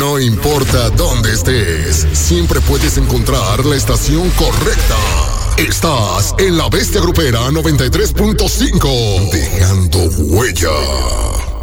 No importa dónde estés, siempre puedes encontrar la estación correcta. Estás en La Bestia Grupera 93.5, dejando huella.